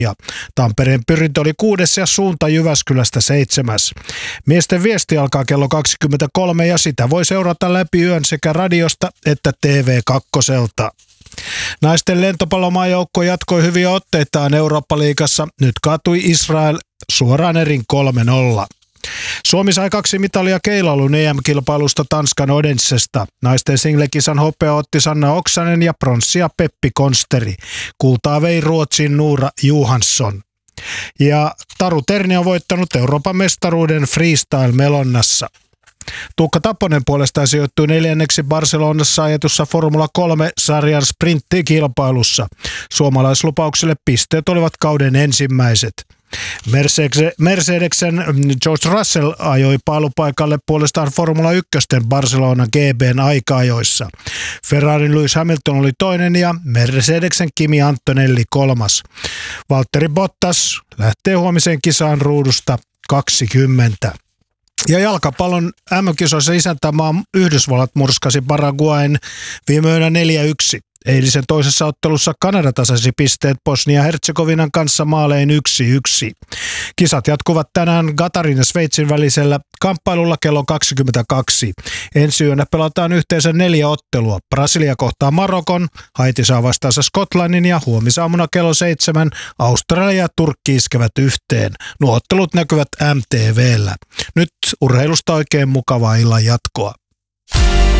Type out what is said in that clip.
ja Tampereen Pyrintö oli 6. ja Suunta Jyväskylästä 7. Miesten viesti alkaa kello 23 ja sitä voi seurata läpi yön sekä radiosta että TV2. Naisten lentopallomaajoukko jatkoi hyviä otteitaan Eurooppa-liigassa. Nyt kaatui Israel suoraan erin 3-0. Suomi sai 2 mitalia keilailun EM-kilpailusta Tanskan Odensesta. Naisten singlekisan hopea otti Sanna Oksanen ja pronssia Peppi Konsteri. Kultaa vei Ruotsin Noora Johansson. Ja Taru Terni on voittanut Euroopan mestaruuden freestyle-melonnassa. Tuukka Tapponen puolestaan sijoittui 4. Barcelonassa ajetussa Formula 3-sarjan sprinttikilpailussa. Suomalaislupaukselle pisteet olivat kauden ensimmäiset. Mercedesen George Russell ajoi pailupaikalle puolestaan Formula 1 Barcelona GB:n aika-ajoissa. Ferrarin Lewis Hamilton oli toinen ja Mercedesen Kimi Antonelli 3. Valtteri Bottas lähtee huomiseen kisaan ruudusta 20. Ja jalkapallon MM-kisoissa isäntämaa Yhdysvallat murskasi Paraguayn viime yönä 4-1. Eilisen toisessa ottelussa Kanada tasasi pisteet Bosnia-Herzegovinan kanssa maalein 1-1. Kisat jatkuvat tänään Qatarin ja Sveitsin välisellä kamppailulla kello 22. Ensi yönä pelataan yhteensä 4 ottelua. Brasilia kohtaa Marokon, Haiti saa vastaansa Skotlannin ja huomisaamuna kello 7 Australia ja Turkki iskevät yhteen. Nuo ottelut näkyvät MTV:llä. Nyt urheilusta oikein mukavaa illan jatkoa.